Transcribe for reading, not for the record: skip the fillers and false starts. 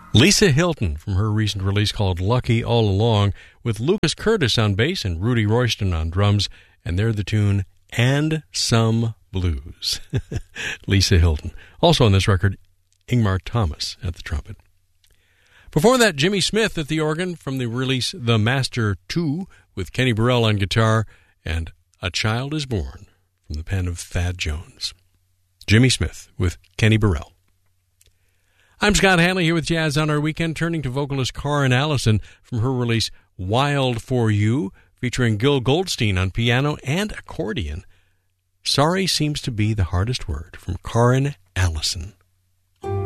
Lisa Hilton from her recent release called Lucky All Along, with Lucas Curtis on bass and Rudy Royston on drums, and they're the tune And Some Blues. Lisa Hilton. Also on this record, Ingmar Thomas at the trumpet. Before that, Jimmy Smith at the organ from the release The Master 2, with Kenny Burrell on guitar, and A Child Is Born from the pen of Thad Jones. Jimmy Smith with Kenny Burrell. I'm Scott Hanley here with Jazz on Our Weekend, turning to vocalist Karin Allison from her release Wild For You, featuring Gil Goldstein on piano and accordion. Sorry Seems to Be the Hardest Word from Karin Allison.